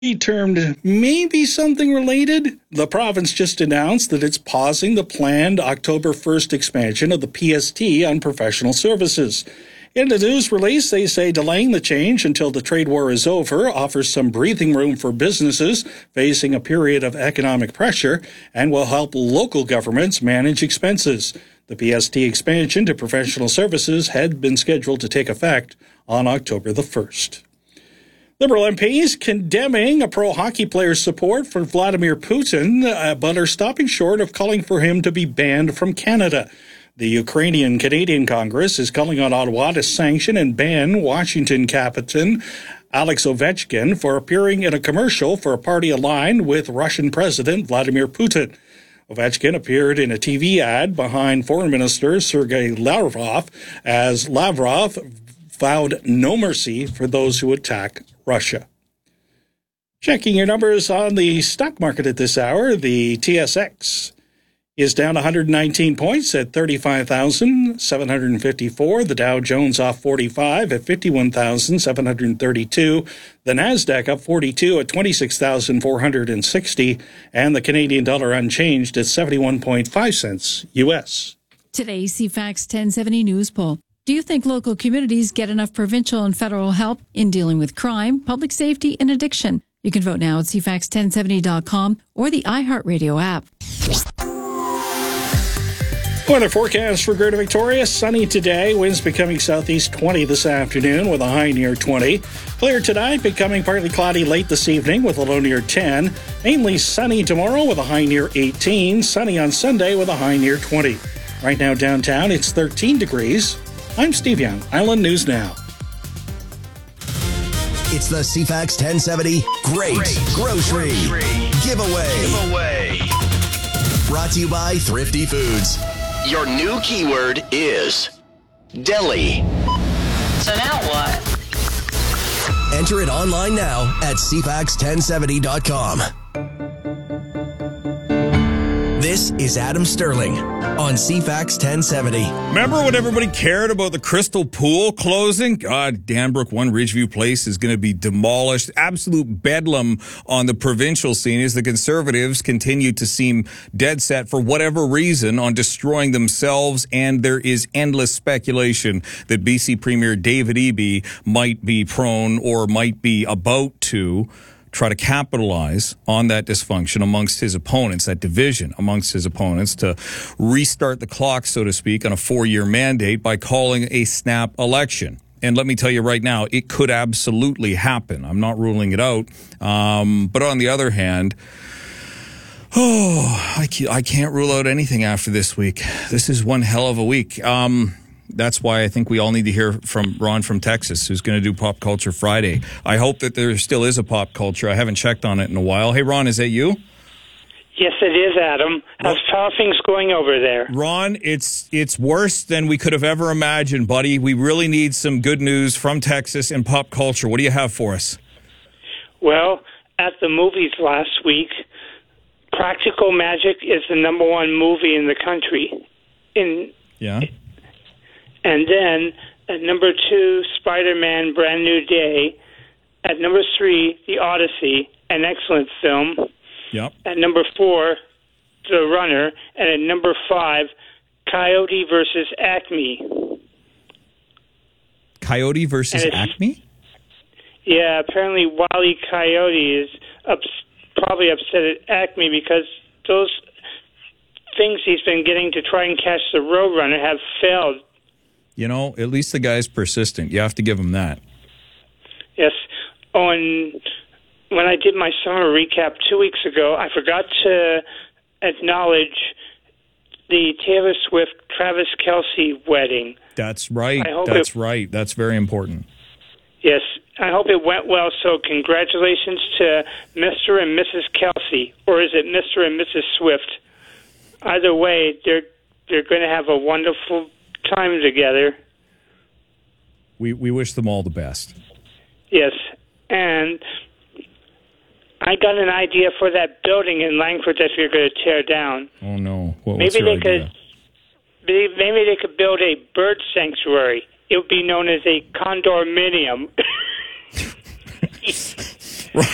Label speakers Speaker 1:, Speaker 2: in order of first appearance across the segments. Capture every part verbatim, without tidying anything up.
Speaker 1: He termed maybe something related. The province just announced that it's pausing the planned October first expansion of the P S T on professional services. In the news release, they say delaying the change until the trade war is over offers some breathing room for businesses facing a period of economic pressure and will help local governments manage expenses. The P S T expansion to professional services had been scheduled to take effect on October the first. Liberal M Ps condemning a pro-hockey player's support for Vladimir Putin, uh, but are stopping short of calling for him to be banned from Canada. The Ukrainian-Canadian Congress is calling on Ottawa to sanction and ban Washington captain Alex Ovechkin for appearing in a commercial for a party aligned with Russian President Vladimir Putin. Ovechkin appeared in a T V ad behind Foreign Minister Sergei Lavrov as Lavrov vowed no mercy for those who attack Russia. Checking your numbers on the stock market at this hour, the T S X is down one hundred nineteen points at thirty-five thousand seven hundred fifty-four. The Dow Jones off forty-five at fifty-one thousand seven hundred thirty-two. The Nasdaq up forty-two at twenty-six thousand four hundred sixty. And the Canadian dollar unchanged at seventy-one point five cents U S.
Speaker 2: Today's C FAX ten seventy News Poll. Do you think local communities get enough provincial and federal help in dealing with crime, public safety, and addiction? You can vote now at C FAX ten seventy dot com or the iHeartRadio app.
Speaker 1: Weather forecast for Greater Victoria. Sunny today. Winds becoming southeast twenty this afternoon with a high near twenty. Clear tonight, becoming partly cloudy late this evening with a low near ten. Mainly sunny tomorrow with a high near eighteen. Sunny on Sunday with a high near twenty. Right now downtown, it's thirteen degrees. I'm Steve Young, Island News Now.
Speaker 3: It's the C FAX ten seventy Great, Great Grocery, Grocery Giveaway. Giveaway. Brought to you by Thrifty Foods.
Speaker 4: Your new keyword is deli.
Speaker 5: So now what?
Speaker 3: Enter it online now at C FAX ten seventy dot com. This is Adam Sterling on C FAX ten seventy.
Speaker 6: Remember when everybody cared about the Crystal Pool closing? God, Danbrook One Ridgeview Place is going to be demolished. Absolute bedlam on the provincial scene as the Conservatives continue to seem dead set for whatever reason on destroying themselves, and there is endless speculation that B C Premier David Eby might be prone or might be about to try to capitalize on that dysfunction amongst his opponents, that division amongst his opponents, to restart the clock, so to speak, on a four-year mandate by calling a snap election. And let me tell you right now, it could absolutely happen. I'm not ruling it out. Um, but on the other hand, oh, I can't, I can't rule out anything after this week. This is one hell of a week. Um, That's why I think we all need to hear from Ron from Texas, who's going to do Pop Culture Friday. I hope that there still is a pop culture. I haven't checked on it in a while. Hey, Ron, is that you?
Speaker 7: Yes, it is, Adam. How's how are things going over there?
Speaker 6: Ron, it's it's worse than we could have ever imagined, buddy. We really need some good news from Texas and pop culture. What do you have for us?
Speaker 7: Well, at the movies last week, Practical Magic is the number one movie in the country. In
Speaker 6: Yeah.
Speaker 7: And then at number two, Spider-Man Brand New Day. At number three, The Odyssey, an excellent film.
Speaker 6: Yep.
Speaker 7: At number four, The Runner. And at number five, Coyote versus Acme.
Speaker 6: Coyote versus Acme?
Speaker 7: Yeah, apparently Wile E. Coyote is ups, probably upset at Acme because those things he's been getting to try and catch the Roadrunner have failed.
Speaker 6: You know, at least the guy's persistent. You have to give him that.
Speaker 7: Yes. Oh, and when I did my summer recap two weeks ago, I forgot to acknowledge the Taylor Swift-Travis Kelce wedding.
Speaker 6: That's right.
Speaker 7: I hope
Speaker 6: That's
Speaker 7: it,
Speaker 6: right. That's very important.
Speaker 7: Yes. I hope it went well, so congratulations to Mister and Missus Kelce. Or is it Mister and Missus Swift? Either way, they're they're going to have a wonderful time together.
Speaker 6: We we wish them all the best.
Speaker 7: Yes, and I got an idea for that building in Langford that you're going to tear down.
Speaker 6: Oh no! What,
Speaker 7: maybe
Speaker 6: what's your
Speaker 7: they
Speaker 6: idea?
Speaker 7: could maybe they could build a bird sanctuary. It would be known as a condominium.
Speaker 6: Ron,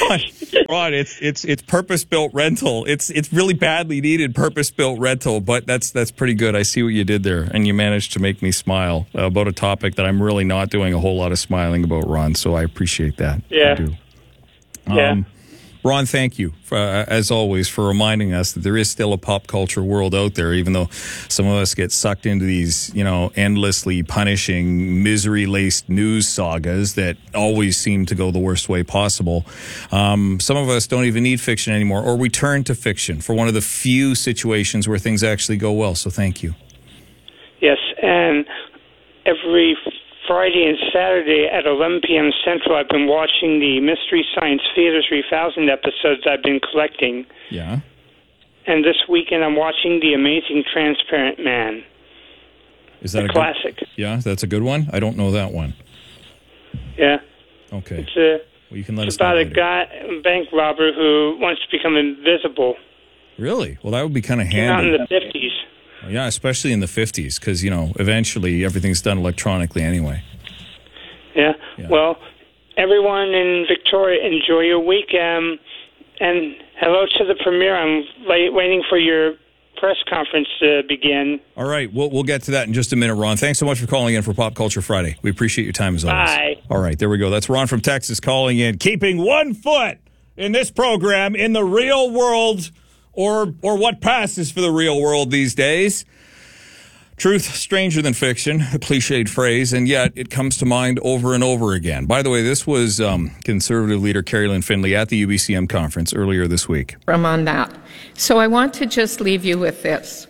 Speaker 6: Ron, it's it's it's purpose-built rental. It's it's really badly needed purpose-built rental, but that's that's pretty good. I see what you did there, and you managed to make me smile about a topic that I'm really not doing a whole lot of smiling about, Ron. So I appreciate that.
Speaker 7: Yeah.
Speaker 6: I do.
Speaker 7: Yeah.
Speaker 6: Um, Ron, thank you, for, uh, as always, for reminding us that there is still a pop culture world out there, even though some of us get sucked into these, you know, endlessly punishing, misery-laced news sagas that always seem to go the worst way possible. Um, some of us don't even need fiction anymore, or we turn to fiction for one of the few situations where things actually go well. So thank you.
Speaker 7: Yes, and every Friday and Saturday at eleven p.m. Central, I've been watching the Mystery Science Theater three thousand episodes I've been collecting.
Speaker 6: Yeah.
Speaker 7: And this weekend, I'm watching The Amazing Transparent Man.
Speaker 6: Is that
Speaker 7: a
Speaker 6: a
Speaker 7: classic?
Speaker 6: Good, yeah, that's a good one. I don't know that one.
Speaker 7: Yeah.
Speaker 6: Okay.
Speaker 7: It's a.
Speaker 6: Well, you can let
Speaker 7: it's
Speaker 6: us know
Speaker 7: about a
Speaker 6: later.
Speaker 7: guy, a bank robber who wants to become invisible.
Speaker 6: Really? Well, that would be kind of
Speaker 7: Came out
Speaker 6: handy.
Speaker 7: in the fifties.
Speaker 6: Yeah, especially in the fifties, because, you know, eventually everything's done electronically anyway.
Speaker 7: Yeah.
Speaker 6: Yeah.
Speaker 7: Well, everyone in Victoria, enjoy your week. Um, and hello to the premier. I'm wait, waiting for your press conference to begin.
Speaker 6: All right, we'll, we'll get to that in just a minute, Ron. Thanks so much for calling in for Pop Culture Friday. We appreciate your time as always.
Speaker 7: Bye.
Speaker 6: All right, there we go. That's Ron from Texas calling in, keeping one foot in this program in the real world, or or what passes for the real world these days. Truth stranger than fiction, a cliched phrase, and yet it comes to mind over and over again. By the way, this was um, Conservative leader Carrie Lynn Findlay at the U B C M conference earlier this week.
Speaker 8: From on that. So I want to just leave you with this.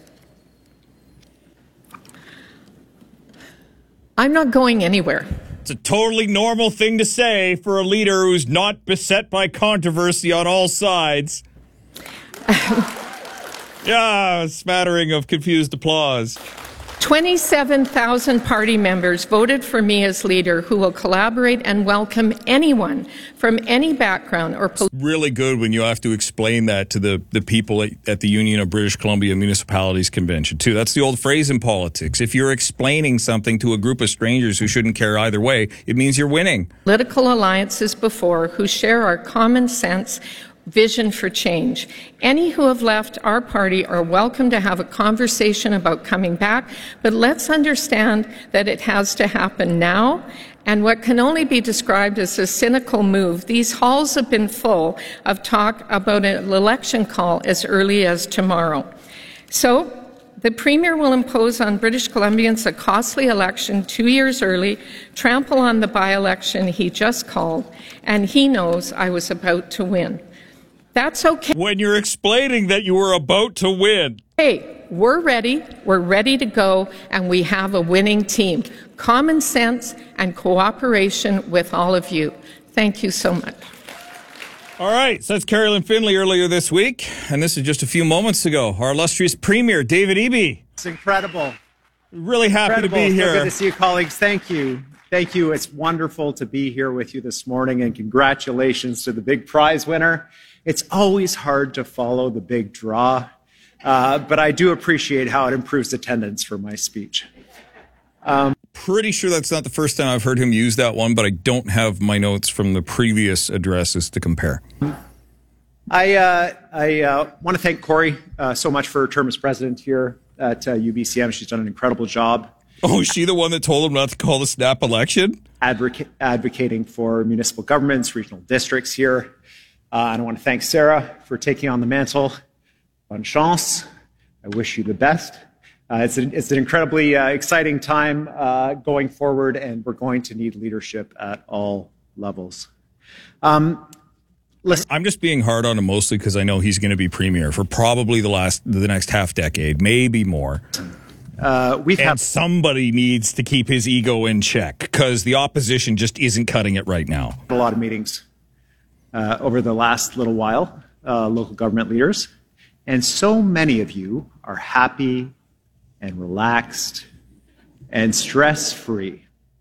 Speaker 8: I'm not going anywhere.
Speaker 6: It's a totally normal thing to say for a leader who's not beset by controversy on all sides. Yeah, a smattering of confused applause.
Speaker 8: twenty-seven thousand party members voted for me as leader who will collaborate and welcome anyone from any background or
Speaker 6: It's really good when you have to explain that to the, the people at, at the Union of British Columbia Municipalities Convention, too. That's the old phrase in politics. If you're explaining something to a group of strangers who shouldn't care either way, it means you're winning.
Speaker 8: political alliances before who share our common sense vision for change. Any who have left our party are welcome to have a conversation about coming back, but let's understand that it has to happen now. And what can only be described as a cynical move, these halls have been full of talk about an election call as early as tomorrow. So the Premier will impose on British Columbians a costly election two years early, trample on the by-election he just called, and he knows I was about to win. That's okay.
Speaker 6: When you're explaining that you were about to win.
Speaker 8: Hey, we're ready. We're ready to go, and we have a winning team. Common sense and cooperation with all of you. Thank you so much.
Speaker 6: All right, so that's Carrie Lynn Findlay earlier this week, and this is just a few moments ago. Our illustrious Premier, David Eby.
Speaker 9: It's incredible.
Speaker 6: Really happy
Speaker 9: incredible.
Speaker 6: to be
Speaker 9: So
Speaker 6: here.
Speaker 9: good to see you, colleagues. Thank you. Thank you. It's wonderful to be here with you this morning, and congratulations to the big prize winner. It's always hard to follow the big draw, uh, but I do appreciate how it improves attendance for my speech.
Speaker 6: Um, Pretty sure that's not the first time I've heard him use that one, but I don't have my notes from the previous addresses to compare.
Speaker 9: I, uh, I uh, want to thank Corey uh, so much for her term as president here at uh, U B C M. She's done an incredible job.
Speaker 6: Oh, is she the one that told him not to call the snap election?
Speaker 9: Advoca- advocating for municipal governments, regional districts here. Uh, and I want to thank Sarah for taking on the mantle. Bonne chance. I wish you the best. Uh, it's, an, it's an incredibly uh, exciting time uh, going forward, and we're going to need leadership at all levels. Um, listen.
Speaker 6: I'm just being hard on him mostly because I know he's going to be premier for probably the last, the next half decade, maybe more.
Speaker 9: Uh, we've
Speaker 6: and
Speaker 9: had
Speaker 6: somebody needs to keep his ego in check because the opposition just isn't cutting it right now.
Speaker 9: A lot of meetings uh, over the last little while, uh, local government leaders, and so many of you are happy and relaxed and stress-free.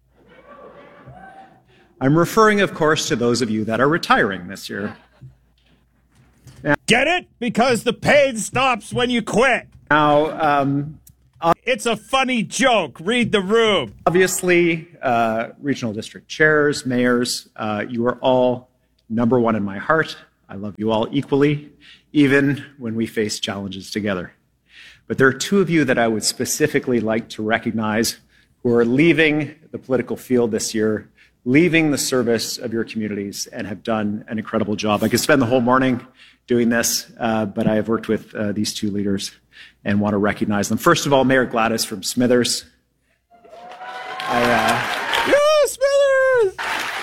Speaker 9: I'm referring, of course, to those of you that are retiring this year.
Speaker 6: Now, get it? Because the pain stops when you quit.
Speaker 9: Now, um,
Speaker 6: it's a funny joke. Read the room.
Speaker 9: Obviously, uh, regional district chairs, mayors, uh, you are all number one in my heart. I love you all equally, even when we face challenges together. But there are two of you that I would specifically like to recognize who are leaving the political field this year, leaving the service of your communities, and have done an incredible job. I could spend the whole morning doing this, uh, but I have worked with uh, these two leaders and want to recognize them. First of all, Mayor Gladys from Smithers. I, uh,
Speaker 6: yeah, Smithers!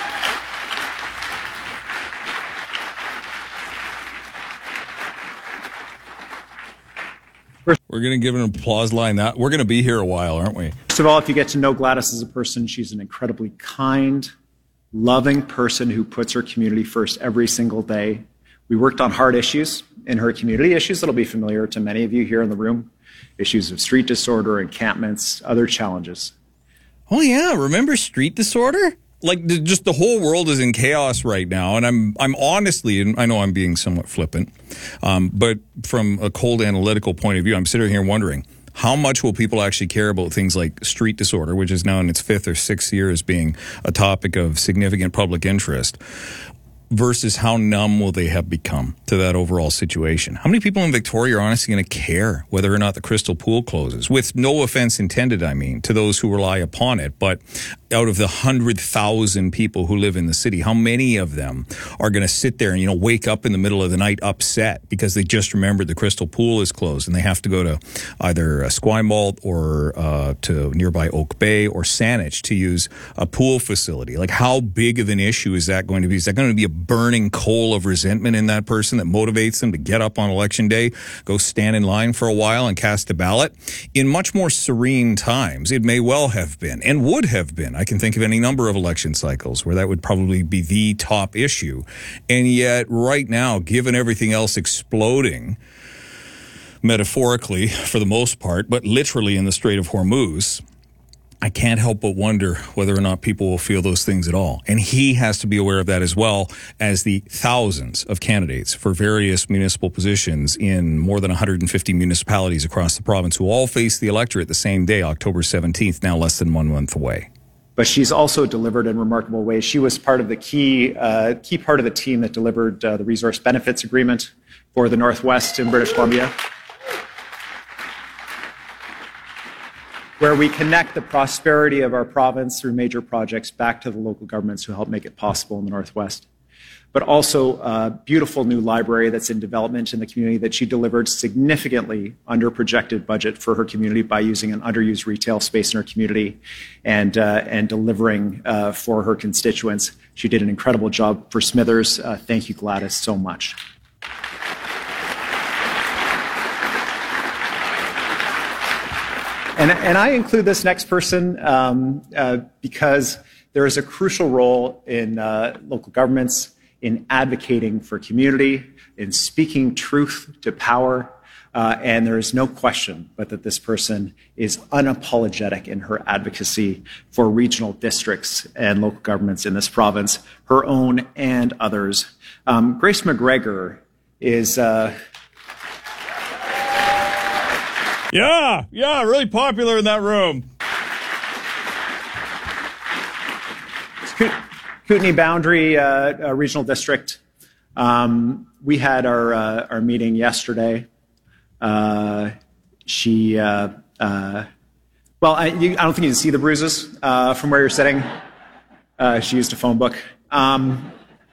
Speaker 6: We're going to give an applause line. That we're going to be here a while, aren't we?
Speaker 9: First of all, if you get to know Gladys as a person, she's an incredibly kind, loving person who puts her community first every single day. We worked on hard issues in her community, issues that'll be familiar to many of you here in the room, issues of street disorder, encampments, other challenges.
Speaker 6: Oh, yeah. Remember street disorder? Like, the, just the whole world is in chaos right now. And I'm I'm honestly, and I know I'm being somewhat flippant, um, but from a cold analytical point of view, I'm sitting here wondering, how much will people actually care about things like street disorder, which is now in its fifth or sixth year as being a topic of significant public interest, versus how numb will they have become to that overall situation? How many people in Victoria are honestly going to care whether or not the Crystal Pool closes? With no offense intended, I mean, to those who rely upon it. But out of the one hundred thousand people who live in the city, how many of them are going to sit there and, you know, wake up in the middle of the night upset because they just remembered the Crystal Pool is closed and they have to go to either Esquimalt or uh, to nearby Oak Bay or Saanich to use a pool facility? Like, how big of an issue is that going to be? Is that going to be a burning coal of resentment in that person that motivates them to get up on election day, go stand in line for a while and cast a ballot? In much more serene times, it may well have been and would have been. I can think of any number of election cycles where that would probably be the top issue. And yet right now, given everything else exploding, metaphorically for the most part, but literally in the Strait of Hormuz, I can't help but wonder whether or not people will feel those things at all. And he has to be aware of that as well as the thousands of candidates for various municipal positions in more than one hundred fifty municipalities across the province who all face the electorate the same day, October seventeenth, now less than one month away.
Speaker 9: But she's also delivered in remarkable ways. She was part of the key, uh, key part of the team that delivered uh, the Resource Benefits Agreement for the Northwest in British Columbia, where we connect the prosperity of our province through major projects back to the local governments who help make it possible in the Northwest. But also a beautiful new library that's in development in the community that she delivered significantly under projected budget for her community by using an underused retail space in her community and, uh, and delivering uh, for her constituents. She did an incredible job for Smithers. Uh, thank you, Gladys, so much. And, and I include this next person um, uh, because there is a crucial role in uh, local governments in advocating for community, in speaking truth to power, uh, and there is no question but that this person is unapologetic in her advocacy for regional districts and local governments in this province, her own and others. Um, Grace McGregor is... Uh,
Speaker 6: Yeah, yeah, really popular in that room.
Speaker 9: Kootenay Boundary uh, uh, Regional District. Um, we had our uh, our meeting yesterday. Uh, she, uh, uh, well, I, you, I don't think you can see the bruises uh, from where you're sitting. Uh, she used a phone book. Um,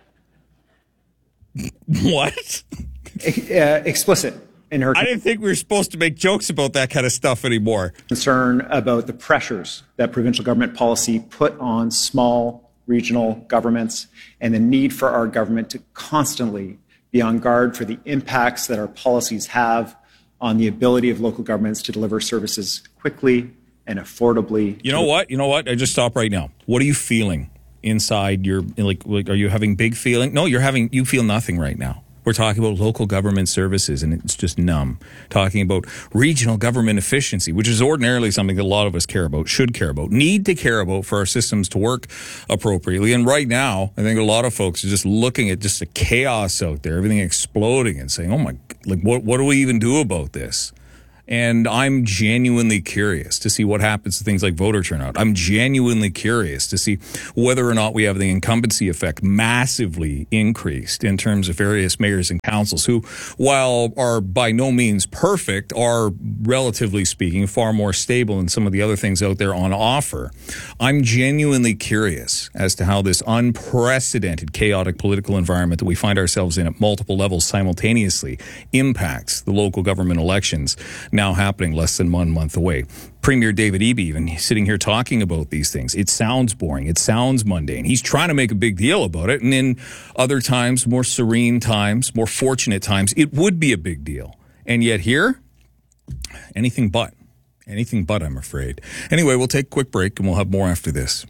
Speaker 6: what?
Speaker 9: Uh, explicit. In her
Speaker 6: I didn't think we were supposed to make jokes about that kind of stuff anymore.
Speaker 9: Concern about the pressures that provincial government policy put on small regional governments and the need for our government to constantly be on guard for the impacts that our policies have on the ability of local governments to deliver services quickly and affordably.
Speaker 6: You know what? You know what? I just stop right now. What are you feeling inside your, like, like are you having big feeling? No, you're having, you feel nothing right now. We're talking about local government services, and it's just numb. Talking about regional government efficiency, which is ordinarily something that a lot of us care about, should care about, need to care about for our systems to work appropriately. And right now, I think a lot of folks are just looking at just the chaos out there, everything exploding and saying, oh my, like, what, what do we even do about this? And I'm genuinely curious to see what happens to things like voter turnout. I'm genuinely curious to see whether or not we have the incumbency effect massively increased in terms of various mayors and councils who, while are by no means perfect, are, relatively speaking, far more stable than some of the other things out there on offer. I'm genuinely curious as to how this unprecedented chaotic political environment that we find ourselves in at multiple levels simultaneously impacts the local government elections now happening less than one month away. Premier David Eby even sitting here talking about these things. It sounds boring. It sounds mundane. He's trying to make a big deal about it. And in other times, more serene times, more fortunate times, it would be a big deal. And yet here, anything but. Anything but, I'm afraid. Anyway, we'll take a quick break and we'll have more after this.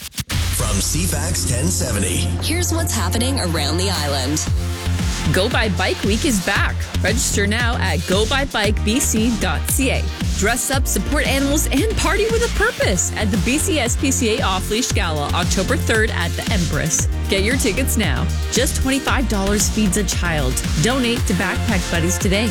Speaker 3: From C FAX ten seventy.
Speaker 10: Here's what's happening around the island.
Speaker 11: Go By Bike Week is back. Register now at go by bike b c dot c a. Dress up, support animals, and party with a purpose at the B C S P C A Off Leash Gala, October third at the Empress. Get your tickets now. Just twenty-five dollars feeds a child. Donate to Backpack Buddies today.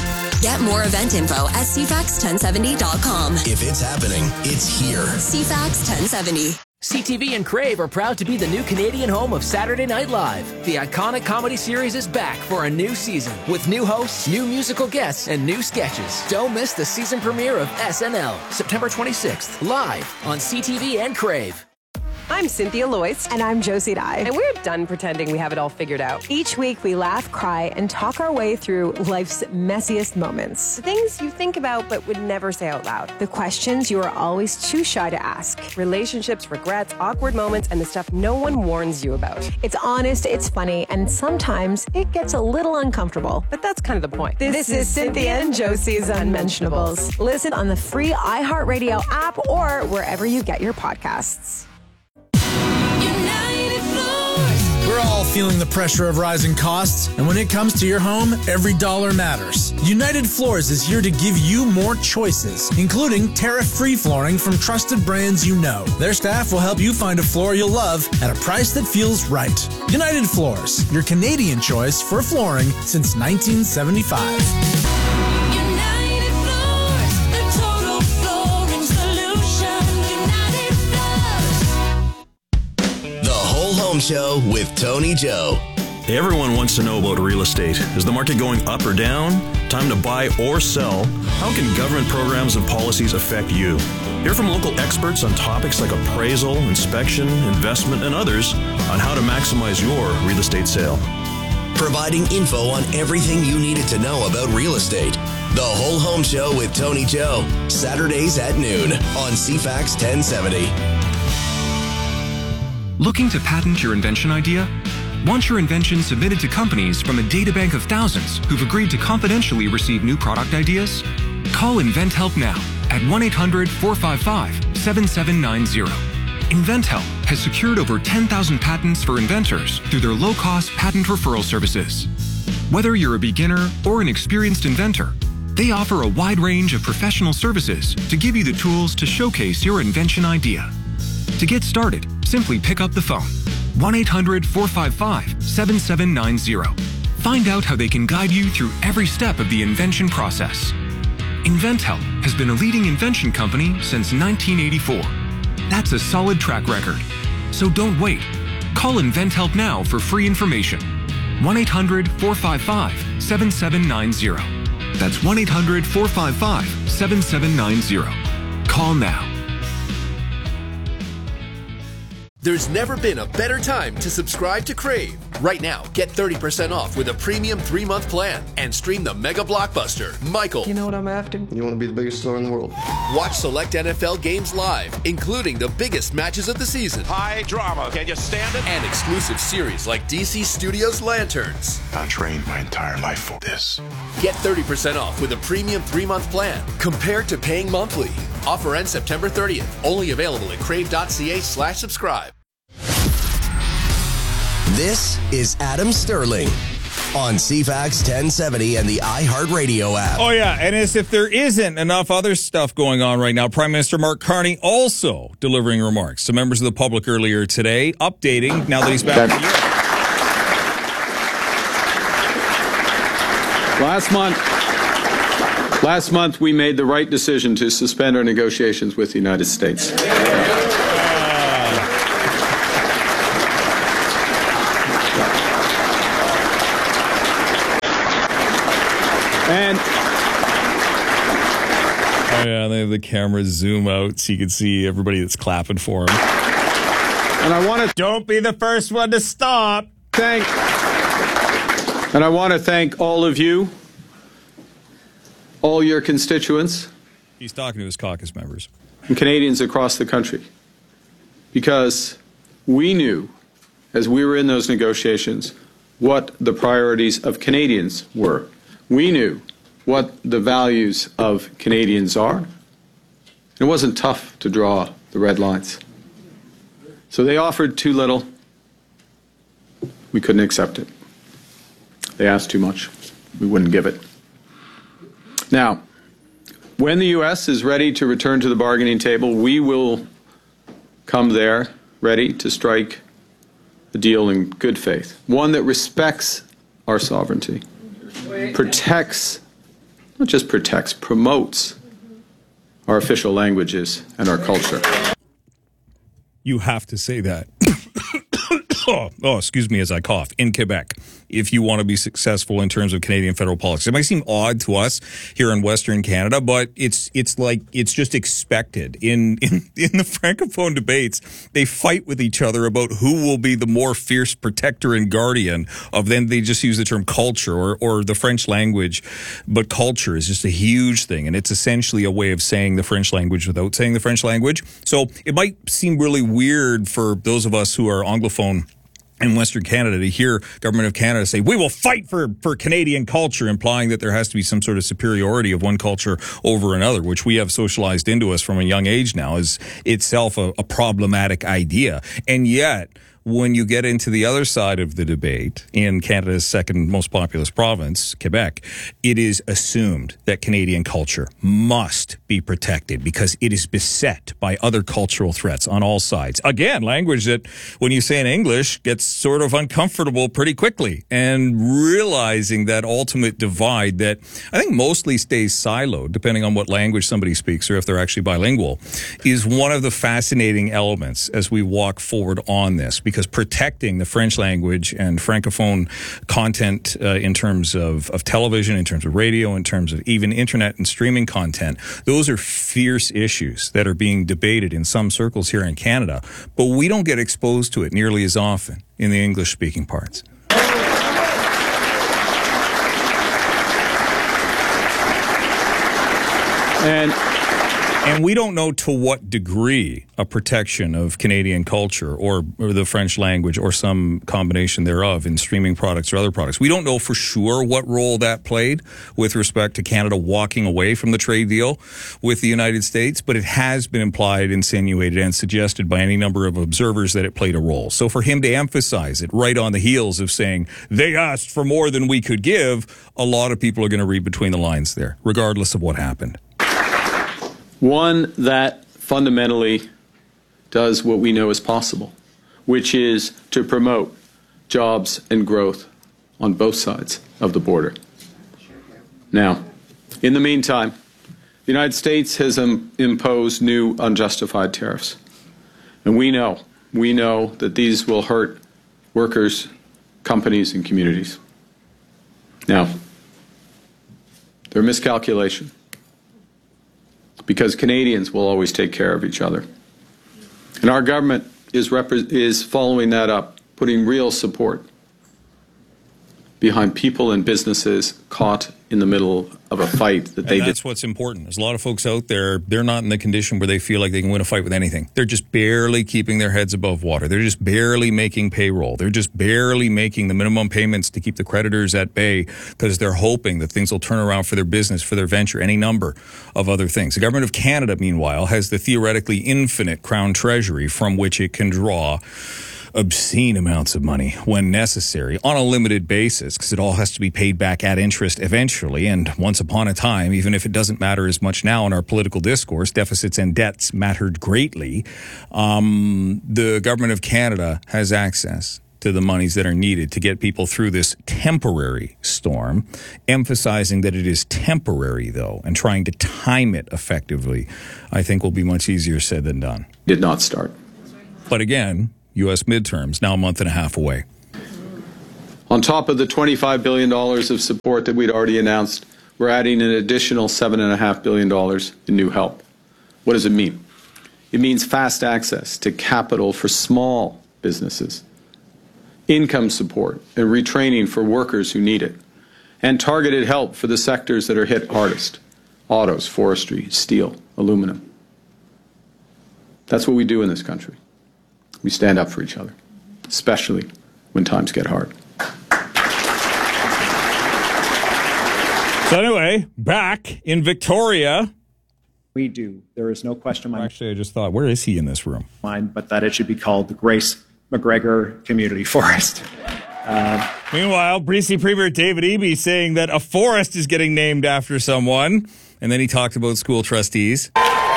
Speaker 10: Get more event info at c fax ten seventy dot com.
Speaker 3: If it's happening, it's here.
Speaker 10: C FAX ten seventy.
Speaker 12: C T V and Crave are proud to be the new Canadian home of Saturday Night Live. The iconic comedy series is back for a new season with new hosts, new musical guests, and new sketches. Don't miss the season premiere of S N L, September twenty-sixth, live on C T V and Crave.
Speaker 13: I'm Cynthia Loyce.
Speaker 14: And I'm Josie Dye.
Speaker 13: And we're done pretending we have it all figured out.
Speaker 14: Each week we laugh, cry, and talk our way through life's messiest moments.
Speaker 13: The things you think about but would never say out loud.
Speaker 14: The questions you are always too shy to ask.
Speaker 13: Relationships, regrets, awkward moments, and the stuff no one warns you about.
Speaker 14: It's honest, it's funny, and sometimes it gets a little uncomfortable.
Speaker 13: But that's kind of the point.
Speaker 14: This, this is, is Cynthia and Josie's Unmentionables. Listen on the free iHeartRadio app or wherever you get your podcasts.
Speaker 15: We're all feeling the pressure of rising costs, and when it comes to your home, every dollar matters. United Floors is here to give you more choices, including tariff-free flooring from trusted brands you know. Their staff will help you find a floor you'll love at a price that feels right. United Floors, your Canadian choice for flooring since nineteen seventy-five.
Speaker 3: Show with Tony Joe.
Speaker 16: Everyone wants to know about real estate. Is the market going up or down? Time to buy or sell? How can government programs and policies affect you? Hear from local experts on topics like appraisal, inspection, investment, and others on how to maximize your real estate sale.
Speaker 3: Providing info on everything you needed to know about real estate. The Whole Home Show with Tony Joe. Saturdays at noon on C FAX ten seventy.
Speaker 17: Looking to patent your invention idea? Want your invention submitted to companies from a databank of thousands who've agreed to confidentially receive new product ideas? Call InventHelp now at one eight hundred four five five seven seven nine zero. InventHelp has secured over ten thousand patents for inventors through their low-cost patent referral services. Whether you're a beginner or an experienced inventor, they offer a wide range of professional services to give you the tools to showcase your invention idea. To get started, simply pick up the phone, one eight hundred four five five seven seven nine zero. Find out how they can guide you through every step of the invention process. InventHelp has been a leading invention company since nineteen eighty-four. That's a solid track record. So don't wait. Call InventHelp now for free information. one eight hundred four five five seven seven nine zero. That's one eight hundred four five five seven seven nine zero. Call now.
Speaker 18: There's never been a better time to subscribe to Crave. Right now, get thirty percent off with a premium three-month plan and stream the mega blockbuster, Michael.
Speaker 19: You know what I'm after? You want to be the biggest star in the world.
Speaker 18: Watch select N F L games live, including the biggest matches of the season.
Speaker 20: High drama. Can you stand it?
Speaker 18: And exclusive series like D C Studios Lanterns.
Speaker 20: I trained my entire life for this.
Speaker 18: Get thirty percent off with a premium three-month plan compared to paying monthly. Offer ends September thirtieth. Only available at crave.ca slash subscribe.
Speaker 3: This is Adam Sterling on C FAX ten seventy and the iHeartRadio app.
Speaker 6: Oh, yeah. And as if there isn't enough other stuff going on right now, Prime Minister Mark Carney also delivering remarks to members of the public earlier today, updating now that he's back in the year.
Speaker 21: Last month, Last month, we made the right decision to suspend our negotiations with the United States. And
Speaker 6: oh yeah, they have the cameras zoom out so you can see everybody that's clapping for him.
Speaker 21: And I want to
Speaker 6: don't be the first one to stop.
Speaker 21: Thank. And I want to thank all of you, all your constituents.
Speaker 6: He's talking to his caucus members
Speaker 21: and Canadians across the country, because we knew, as we were in those negotiations, what the priorities of Canadians were. We knew what the values of Canadians are. It wasn't tough to draw the red lines. So they offered too little. We couldn't accept it. They asked too much. We wouldn't give it. Now, when the U S is ready to return to the bargaining table, we will come there ready to strike a deal in good faith, one that respects our sovereignty, protects, not just protects, promotes our official languages and our culture.
Speaker 6: You have to say that. oh, oh, excuse me as I cough. In Quebec, if you want to be successful in terms of Canadian federal politics. It might seem odd to us here in Western Canada, but it's it's like it's just expected. In, in in the Francophone debates, they fight with each other about who will be the more fierce protector and guardian of them. They just use the term culture or, or the French language, but culture is just a huge thing, and it's essentially a way of saying the French language without saying the French language. So it might seem really weird for those of us who are Anglophone in Western Canada to hear Government of Canada say, we will fight for, for Canadian culture, implying that there has to be some sort of superiority of one culture over another, which we have socialized into us from a young age now, is itself a, a problematic idea. And yet, when you get into the other side of the debate in Canada's second most populous province, Quebec, it is assumed that Canadian culture must be protected because it is beset by other cultural threats on all sides. Again, language that when you say in English gets sort of uncomfortable pretty quickly, and realizing that ultimate divide that I think mostly stays siloed, depending on what language somebody speaks or if they're actually bilingual, is one of the fascinating elements as we walk forward on this. Because protecting the French language and Francophone content uh, in terms of, of television, in terms of radio, in terms of even internet and streaming content, those are fierce issues that are being debated in some circles here in Canada. But we don't get exposed to it nearly as often in the English-speaking parts. And And we don't know to what degree a protection of Canadian culture or, or the French language or some combination thereof in streaming products or other products. We don't know for sure what role that played with respect to Canada walking away from the trade deal with the United States, but it has been implied, insinuated, and suggested by any number of observers that it played a role. So for him to emphasize it right on the heels of saying they asked for more than we could give, a lot of people are going to read between the lines there, regardless of what happened.
Speaker 21: One that fundamentally does what we know is possible, which is to promote jobs and growth on both sides of the border. Now, in the meantime, the United States has um, imposed new unjustified tariffs. And we know, we know that these will hurt workers, companies, and communities. Now, they're a miscalculation, because Canadians will always take care of each other. And our government is, repre- is following that up, putting real support behind people and businesses caught in the middle of a fight that they
Speaker 6: and that's
Speaker 21: did.
Speaker 6: what's important. There's a lot of folks out there, they're not in the condition where they feel like they can win a fight with anything. They're just barely keeping their heads above water. They're just barely making payroll. They're just barely making the minimum payments to keep the creditors at bay because they're hoping that things will turn around for their business, for their venture, any number of other things. The Government of Canada, meanwhile, has the theoretically infinite Crown Treasury from which it can draw obscene amounts of money when necessary on a limited basis, because it all has to be paid back at interest eventually. And once upon a time, even if it doesn't matter as much now in our political discourse, deficits and debts mattered greatly. Um, the Government of Canada has access to the monies that are needed to get people through this temporary storm, emphasizing that it is temporary, though, and trying to time it effectively, I think will be much easier said than done.
Speaker 21: Did not start.
Speaker 6: But again, U S midterms, now a month and a half away.
Speaker 21: On top of the twenty-five billion dollars of support that we'd already announced, we're adding an additional seven point five billion dollars in new help. What does it mean? It means fast access to capital for small businesses, income support and retraining for workers who need it, and targeted help for the sectors that are hit hardest: autos, forestry, steel, aluminum. That's what we do in this country. We stand up for each other, especially when times get hard.
Speaker 6: So anyway, back in Victoria.
Speaker 9: We do. There is no question.
Speaker 6: Actually, I just thought, where is he in this room?
Speaker 9: Mind, but that it should be called the Grace McGregor Community Forest. Uh,
Speaker 6: Meanwhile, B C Premier David Eby saying that a forest is getting named after someone, and then he talked about school trustees.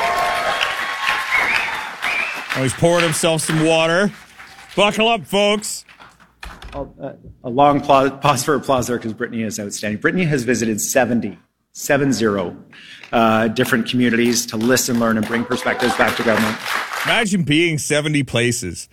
Speaker 6: Oh, he's pouring himself some water. Buckle up, folks.
Speaker 9: Uh, a long pause, pause for applause there because Brittany is outstanding. Brittany has visited seventy, seven zero, uh, different communities to listen, learn, and bring perspectives back to government.
Speaker 6: Imagine being seventy places.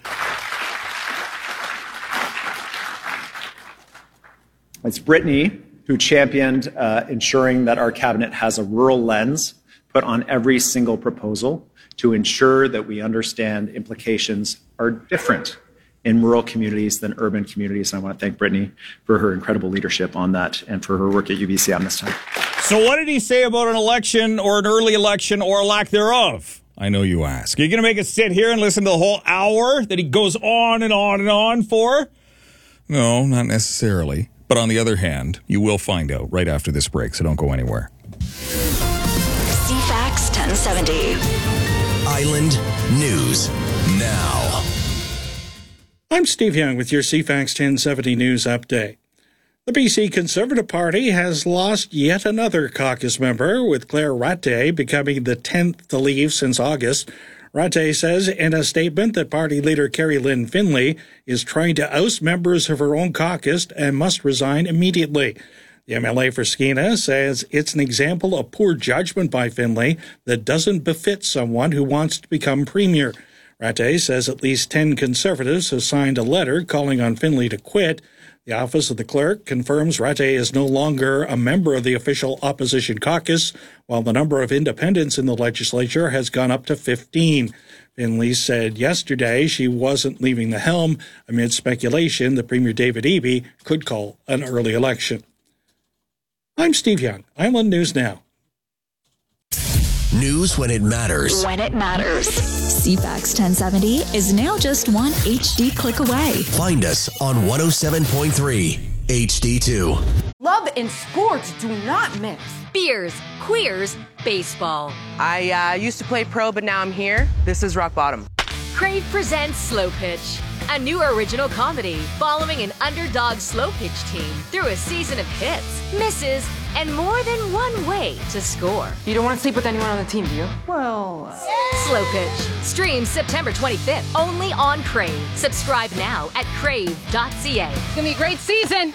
Speaker 9: It's Brittany who championed uh, ensuring that our cabinet has a rural lens put on every single proposal to ensure that we understand implications are different in rural communities than urban communities. And I want to thank Brittany for her incredible leadership on that and for her work at U B C on this time.
Speaker 6: So what did he say about an election or an early election or lack thereof? I know you ask. Are you going to make us sit here and listen to the whole hour that he goes on and on and on for? No, not necessarily. But on the other hand, you will find out right after this break, so don't go anywhere.
Speaker 10: C FAX ten seventy.
Speaker 3: Island News Now.
Speaker 1: I'm Steve Young with your C FAX ten seventy News Update. The B C Conservative Party has lost yet another caucus member, with Claire Rattay becoming the tenth to leave since August. Rattay says in a statement that party leader Carrie Lynn Finlay is trying to oust members of her own caucus and must resign immediately. The M L A for Skeena says it's an example of poor judgment by Finlay that doesn't befit someone who wants to become premier. Rattay says at least ten Conservatives have signed a letter calling on Finlay to quit. The Office of the Clerk confirms Rattay is no longer a member of the official opposition caucus, while the number of independents in the legislature has gone up to fifteen. Finlay said yesterday she wasn't leaving the helm amid speculation that Premier David Eby could call an early election. I'm Steve Young, Island News Now.
Speaker 3: News when it matters.
Speaker 10: When it matters. C FAX ten seventy is now just one H D click away.
Speaker 3: Find us on one oh seven point three H D two.
Speaker 2: Love and sports do not mix.
Speaker 22: Beers, queers, baseball.
Speaker 2: I uh, used to play pro, but now I'm here. This is rock bottom.
Speaker 22: Crave presents Slow Pitch, a new original comedy following an underdog slow pitch team through a season of hits, misses, and more than one way to score.
Speaker 2: You don't want to sleep with anyone on the team, do you? Well... Uh...
Speaker 22: Slow Pitch. Streams September twenty-fifth, only on Crave. Subscribe now at crave dot c a.
Speaker 2: It's going to be a great season.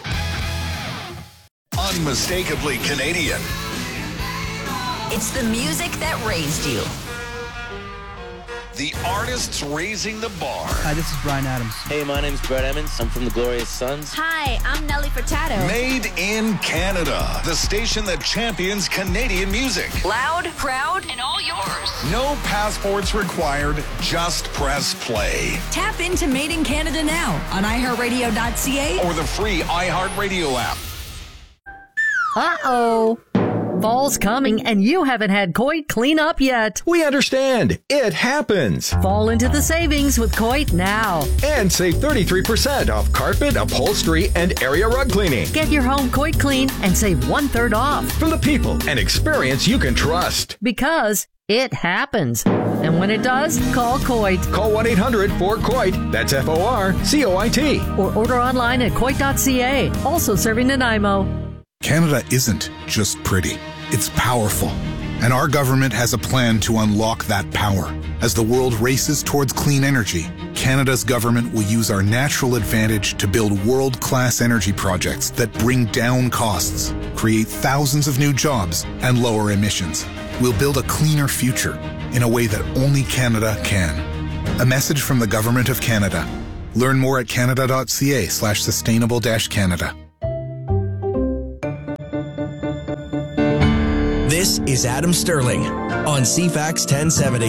Speaker 4: Unmistakably Canadian.
Speaker 10: It's the music that raised you.
Speaker 4: The artists raising the bar.
Speaker 23: Hi, this is Bryan Adams.
Speaker 24: Hey, my name's Brett Emmons. I'm from the Glorious Sons.
Speaker 10: Hi, I'm Nelly Furtado.
Speaker 4: Made in Canada. The station that champions Canadian music.
Speaker 10: Loud, proud, and all yours.
Speaker 4: No passports required. Just press play.
Speaker 10: Tap into Made in Canada now on i heart radio dot c a
Speaker 4: or the free iHeartRadio app.
Speaker 25: Uh-oh. Fall's coming, and you haven't had Coit clean up yet.
Speaker 26: We understand. It happens.
Speaker 25: Fall into the savings with Coit now.
Speaker 26: And save thirty-three percent off carpet, upholstery, and area rug cleaning.
Speaker 25: Get your home Coit clean and save one-third off.
Speaker 26: From the people and experience you can trust.
Speaker 25: Because it happens. And when it does, call Coit.
Speaker 26: Call one eight hundred four C O I T. That's F O R C O I T.
Speaker 25: Or order online at coit dot c a. Also serving Nanaimo.
Speaker 27: Canada isn't just pretty, it's powerful. And our government has a plan to unlock that power as the world races towards clean energy Canada's government will use our natural advantage to build world-class energy projects that bring down costs, create thousands of new jobs, and lower emissions. We'll build a cleaner future in a way that only Canada can. A message from the Government of Canada. Learn more at canada.ca slash sustainable dash Canada.
Speaker 3: This is Adam Sterling on C FAX ten seventy.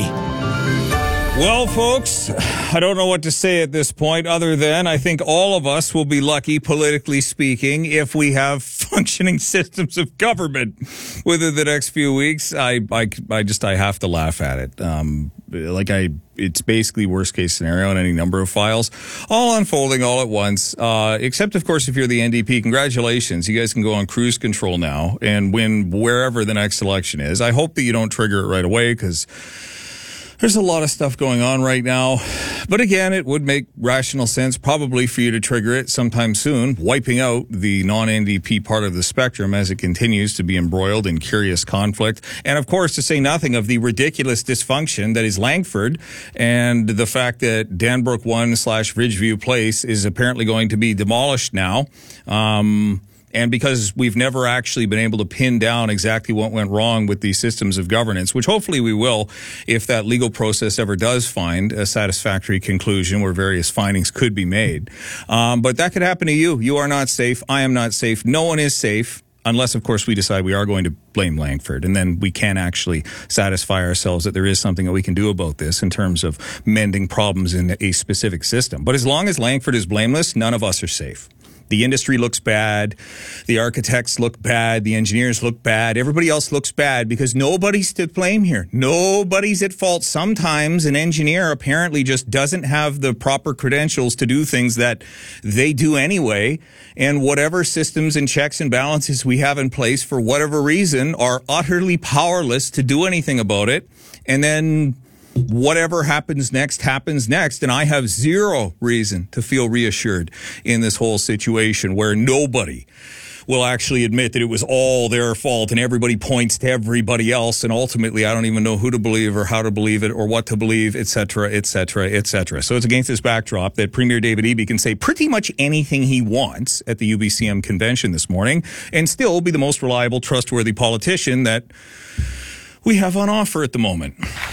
Speaker 6: Well, folks, I don't know what to say at this point other than I think all of us will be lucky, politically speaking, if we have functioning systems of government within the next few weeks. I, I, I just, I have to laugh at it. Um, like I, it's basically worst case scenario in any number of files, all unfolding all at once. Uh, except, of course, if you're the N D P, congratulations. You guys can go on cruise control now and win wherever the next election is. I hope that you don't trigger it right away because there's a lot of stuff going on right now. But again, it would make rational sense probably for you to trigger it sometime soon, wiping out the non-N D P part of the spectrum as it continues to be embroiled in curious conflict. And of course, to say nothing of the ridiculous dysfunction that is Langford and the fact that Danbrook one slash Ridgeview Place is apparently going to be demolished now. Um... And because we've never actually been able to pin down exactly what went wrong with these systems of governance, which hopefully we will if that legal process ever does find a satisfactory conclusion where various findings could be made. Um, but that could happen to you. You are not safe. I am not safe. No one is safe. Unless, of course, we decide we are going to blame Langford, and then we can actually satisfy ourselves that there is something that we can do about this in terms of mending problems in a specific system. But as long as Langford is blameless, none of us are safe. The industry looks bad. The architects look bad. The engineers look bad. Everybody else looks bad because nobody's to blame here. Nobody's at fault. Sometimes an engineer apparently just doesn't have the proper credentials to do things that they do anyway. And whatever systems and checks and balances we have in place for whatever reason are utterly powerless to do anything about it. And then whatever happens next happens next, and I have zero reason to feel reassured in this whole situation where nobody will actually admit that it was all their fault and everybody points to everybody else, and ultimately I don't even know who to believe or how to believe it or what to believe, et cetera, et cetera, et cetera. So it's against this backdrop that Premier David Eby can say pretty much anything he wants at the U B C M convention this morning and still be the most reliable, trustworthy politician that we have on offer at the moment.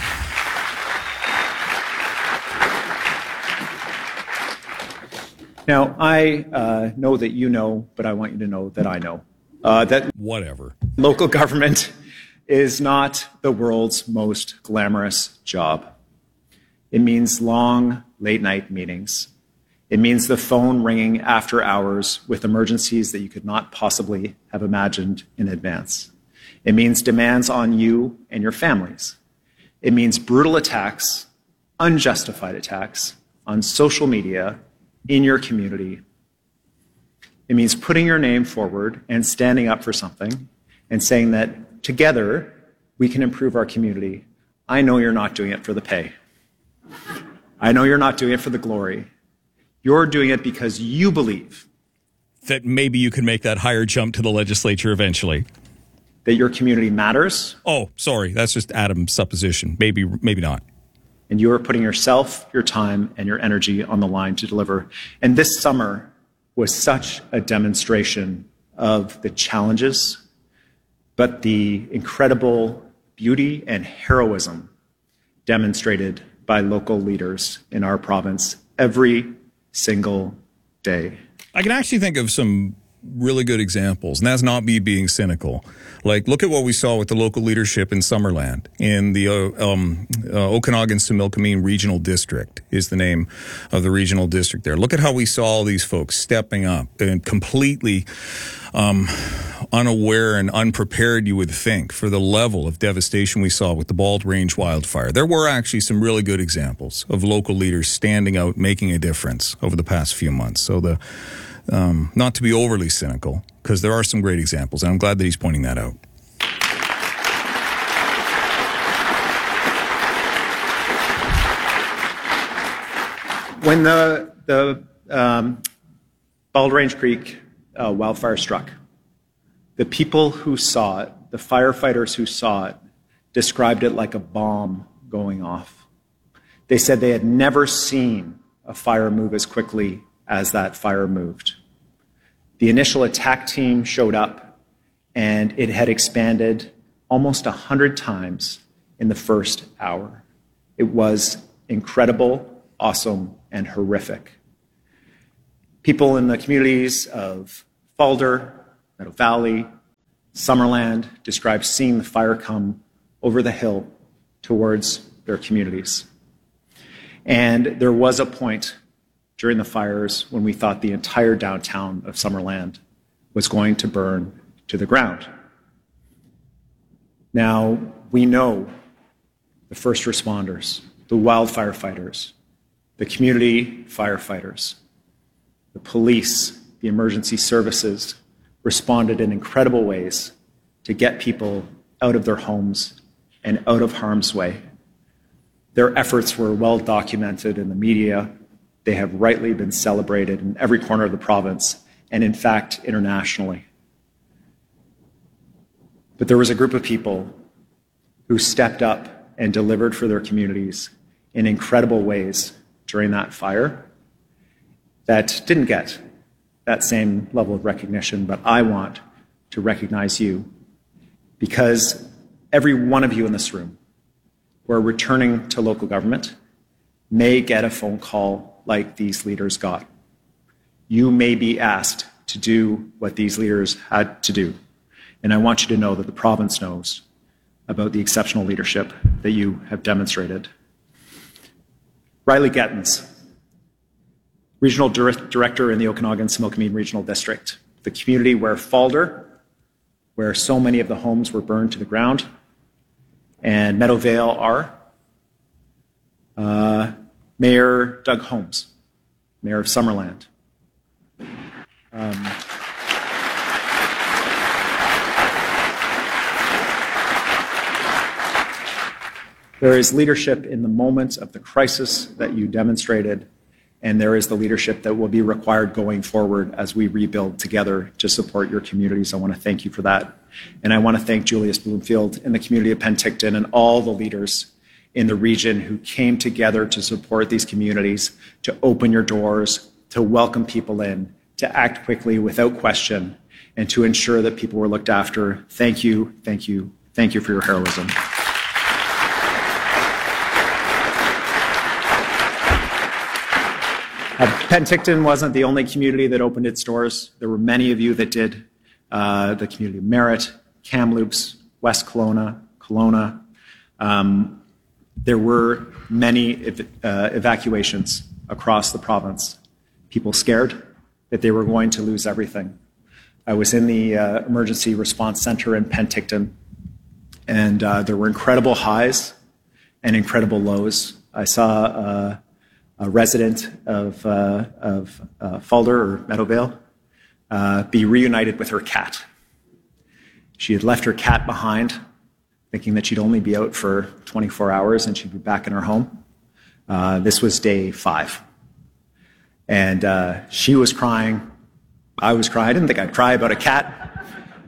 Speaker 9: Now, I uh, know that you know, but I want you to know that I know. Uh, that
Speaker 6: Whatever.
Speaker 9: Local government is not the world's most glamorous job. It means long, late-night meetings. It means the phone ringing after hours with emergencies that you could not possibly have imagined in advance. It means demands on you and your families. It means brutal attacks, unjustified attacks on social media, in your community. It means putting your name forward and standing up for something and saying that together we can improve our community. I know you're not doing it for the pay. I know you're not doing it for the glory. You're doing it because you believe
Speaker 6: that maybe you can make that higher jump to the legislature eventually.
Speaker 9: That your community matters.
Speaker 6: Oh, sorry. That's just Adam's supposition. Maybe, maybe not.
Speaker 9: And you are putting yourself, your time, and your energy on the line to deliver. And this summer was such a demonstration of the challenges, but the incredible beauty and heroism demonstrated by local leaders in our province every single day.
Speaker 6: I can actually think of some really good examples, and that's not me being cynical. Like, look at what we saw with the local leadership in Summerland in the uh, um, uh, Okanagan-Similkameen Regional District is the name of the regional district there. Look at how we saw all these folks stepping up and completely um, unaware and unprepared, you would think, for the level of devastation we saw with the Bald Range wildfire. There were actually some really good examples of local leaders standing out, making a difference over the past few months. So the Um, not to be overly cynical, because there are some great examples, and I'm glad that he's pointing that out.
Speaker 9: When the, the um, Bald Range Creek uh, wildfire struck, the people who saw it, the firefighters who saw it, described it like a bomb going off. They said they had never seen a fire move as quickly as that fire moved. The initial attack team showed up, and it had expanded almost one hundred times in the first hour. It was incredible, awesome, and horrific. People in the communities of Falder, Meadow Valley, Summerland described seeing the fire come over the hill towards their communities. And there was a point during the fires when we thought the entire downtown of Summerland was going to burn to the ground. Now, we know the first responders, the wildfire fighters, the community firefighters, the police, the emergency services responded in incredible ways to get people out of their homes and out of harm's way. Their efforts were well documented in the media. They have rightly been celebrated in every corner of the province and, in fact, internationally. But there was a group of people who stepped up and delivered for their communities in incredible ways during that fire that didn't get that same level of recognition, but I want to recognize you because every one of you in this room who are returning to local government may get a phone call like these leaders got. You may be asked to do what these leaders had to do. And I want you to know that the province knows about the exceptional leadership that you have demonstrated. Riley Gettins, Regional Director in the Okanagan-Similkameen Regional District, the community where Falder, where so many of the homes were burned to the ground, and Meadowvale are. Uh, Mayor Doug Holmes, Mayor of Summerland. Um, there is leadership in the moments of the crisis that you demonstrated, and there is the leadership that will be required going forward as we rebuild together to support your communities. I want to thank you for that. And I want to thank Julius Bloomfield and the community of Penticton and all the leaders in the region who came together to support these communities, to open your doors, to welcome people in, to act quickly without question, and to ensure that people were looked after. Thank you, thank you, thank you for your heroism. Uh, Penticton wasn't the only community that opened its doors. There were many of you that did. Uh, the community of Merritt, Kamloops, West Kelowna, Kelowna. Um, there were many ev- uh, evacuations across the province. People scared that they were going to lose everything. I was in the uh, emergency response center in Penticton, and uh, there were incredible highs and incredible lows. I saw uh, a resident of, uh, of uh, Falder or Meadowvale uh, be reunited with her cat. She had left her cat behind, thinking that she'd only be out for twenty-four hours and she'd be back in her home. Uh, this was day five. And uh, she was crying. I was crying. I didn't think I'd cry about a cat.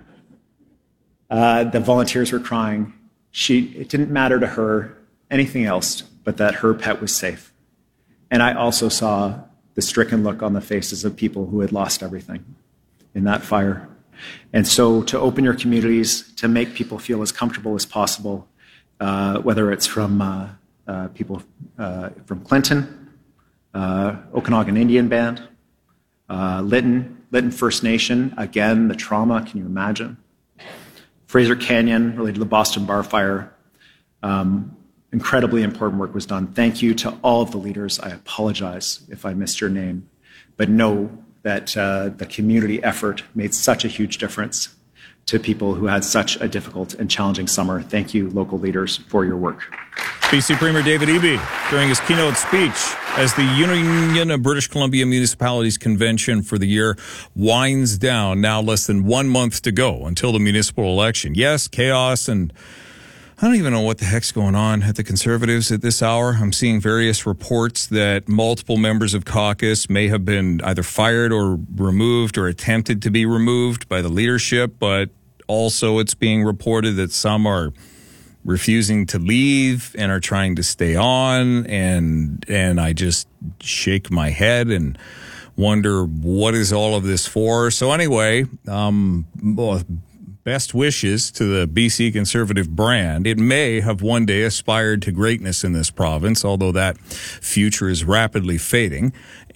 Speaker 9: Uh, the volunteers were crying. She, it didn't matter to her anything else but that her pet was safe. And I also saw the stricken look on the faces of people who had lost everything in that fire. And so to open your communities, to make people feel as comfortable as possible, uh, whether it's from uh, uh, people uh, from Clinton, uh, Okanagan Indian Band, uh, Lytton, Lytton First Nation, again, the trauma, can you imagine? Fraser Canyon, related to the Boston Bar Fire. Um, Incredibly important work was done. Thank you to all of the leaders. I apologize if I missed your name, but know that uh, the community effort made such a huge difference to people who had such a difficult and challenging summer. Thank you, local leaders, for your work.
Speaker 6: B C Premier David Eby during his keynote speech as the Union of British Columbia Municipalities Convention for the year winds down. Now less than one month to go until the municipal election. Yes, chaos and I don't even know what the heck's going on at the Conservatives at this hour. I'm seeing various reports that multiple members of caucus may have been either fired or removed or attempted to be removed by the leadership, but also it's being reported that some are refusing to leave and are trying to stay on, and and I just shake my head and wonder what is all of this for. So anyway, um, well, best wishes to the B C Conservative brand. It may have one day aspired to greatness in this province, although that future is rapidly fading.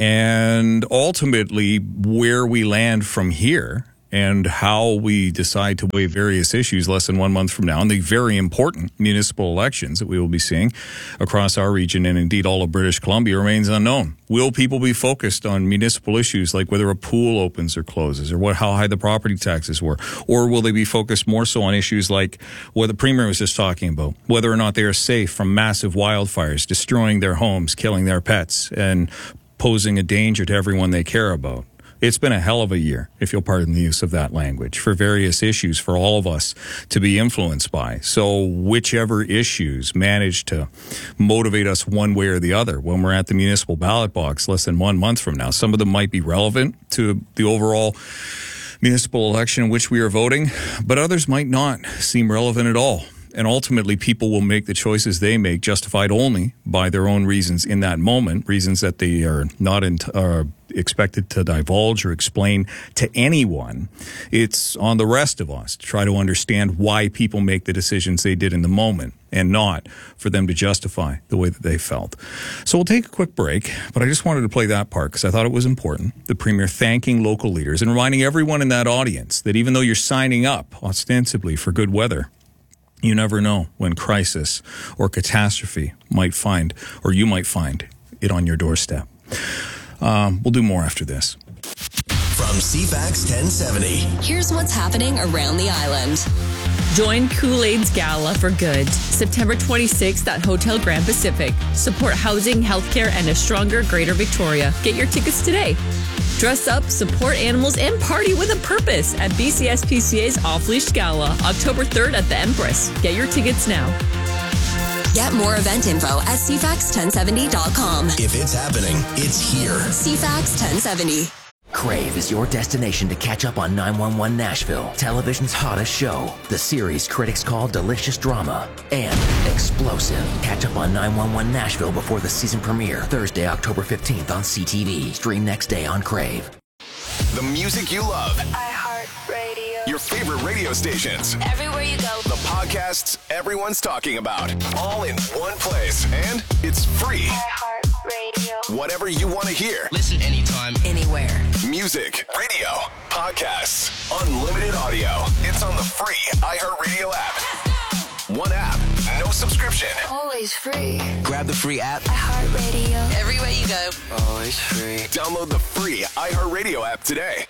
Speaker 6: And ultimately, where we land from here and how we decide to weigh various issues less than one month from now, and the very important municipal elections that we will be seeing across our region and indeed all of British Columbia, remains unknown. Will people be focused on municipal issues like whether a pool opens or closes, or what how high the property taxes were? Or will they be focused more so on issues like what the Premier was just talking about, whether or not they are safe from massive wildfires, destroying their homes, killing their pets, and posing a danger to everyone they care about? It's been a hell of a year, if you'll pardon the use of that language, for various issues for all of us to be influenced by. So whichever issues manage to motivate us one way or the other when we're at the municipal ballot box less than one month from now, some of them might be relevant to the overall municipal election in which we are voting, but others might not seem relevant at all. And ultimately, people will make the choices they make justified only by their own reasons in that moment, reasons that they are not in, uh, expected to divulge or explain to anyone. It's on the rest of us to try to understand why people make the decisions they did in the moment, and not for them to justify the way that they felt. So we'll take a quick break, but I just wanted to play that part because I thought it was important. The Premier thanking local leaders and reminding everyone in that audience that even though you're signing up ostensibly for good weather, you never know when crisis or catastrophe might find, or you might find it on your doorstep. Um, we'll do more after this.
Speaker 3: From C FAX ten seventy.
Speaker 10: Here's what's happening around the island.
Speaker 5: Join Kool-Aid's Gala for Good, September twenty-sixth at Hotel Grand Pacific. Support housing, healthcare, and a stronger Greater Victoria. Get your tickets today. Dress up, support animals, and party with a purpose at B C S P C A's Off-Leash Gala, October third at the Empress. Get your tickets now.
Speaker 10: Get more event info at C FAX ten seventy dot com.
Speaker 3: If it's happening, it's here.
Speaker 10: C FAX ten seventy.
Speaker 7: Crave is your destination to catch up on nine one one Nashville, television's hottest show. The series critics call delicious drama and explosive. Catch up on nine one one Nashville before the season premiere, Thursday, October fifteenth on C T V. Stream next day on Crave.
Speaker 3: The music you love.
Speaker 8: iHeartRadio.
Speaker 3: Your favorite radio stations.
Speaker 8: Everywhere you go.
Speaker 3: The podcasts everyone's talking about. All in one place. And it's free.
Speaker 8: iHeartRadio.
Speaker 3: Whatever you want to hear.
Speaker 8: Listen anytime, anywhere.
Speaker 3: Music, radio, podcasts, unlimited audio. It's on the free iHeartRadio app. One app, no subscription.
Speaker 8: Always free.
Speaker 3: Grab the free app.
Speaker 8: iHeartRadio. Everywhere you go.
Speaker 3: Always free. Download the free iHeartRadio app today.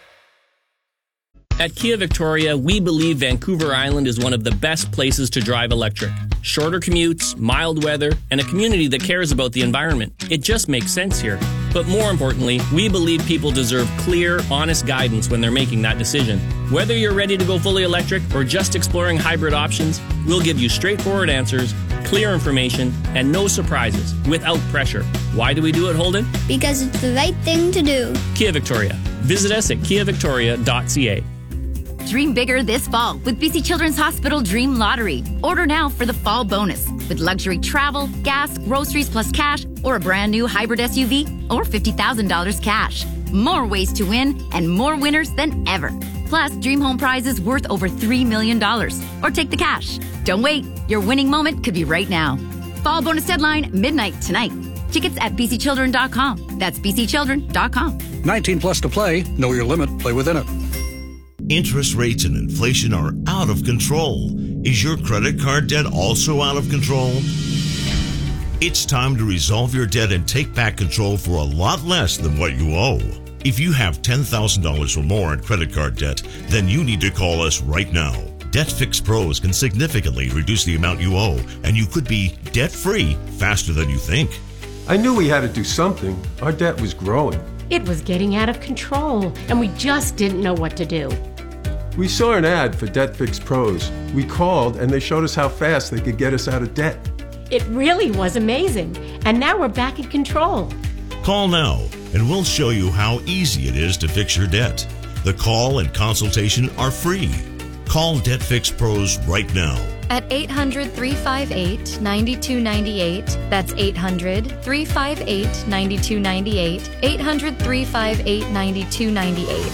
Speaker 11: At Kia Victoria, we believe Vancouver Island is one of the best places to drive electric. Shorter commutes, mild weather, and a community that cares about the environment. It just makes sense here. But more importantly, we believe people deserve clear, honest guidance when they're making that decision. Whether you're ready to go fully electric or just exploring hybrid options, we'll give you straightforward answers, clear information, and no surprises without pressure. Why do we do it, Holden?
Speaker 12: Because it's the right thing to do.
Speaker 11: Kia Victoria. Visit us at kia victoria dot c a.
Speaker 13: Dream bigger this fall with B C Children's Hospital Dream Lottery. Order now for the fall bonus with luxury travel, gas, groceries plus cash, or a brand new hybrid S U V, or fifty thousand dollars cash. More ways to win and more winners than ever. Plus, dream home prizes worth over three million dollars. Or take the cash. Don't wait. Your winning moment could be right now. Fall bonus deadline, midnight tonight. Tickets at b c children dot com. That's b c children dot com.
Speaker 23: nineteen plus to play. Know your limit. Play within it.
Speaker 28: Interest rates and inflation are out of control. Is your credit card debt also out of control? It's time to resolve your debt and take back control for a lot less than what you owe. If you have ten thousand dollars or more in credit card debt, then you need to call us right now. DebtFix Pros can significantly reduce the amount you owe, and you could be debt-free faster than you think.
Speaker 29: I knew we had to do something. Our debt was growing.
Speaker 30: It was getting out of control, and we just didn't know what to do.
Speaker 29: We saw an ad for DebtFix Pros. We called, and they showed us how fast they could get us out of debt.
Speaker 30: It really was amazing, and now we're back in control.
Speaker 28: Call now, and we'll show you how easy it is to fix your debt. The call and consultation are free. Call DebtFix Pros right now.
Speaker 1: at eight hundred, three five eight, nine two nine eight. That's eight hundred, three five eight, nine two nine eight. eight hundred, three five eight, nine two nine eight.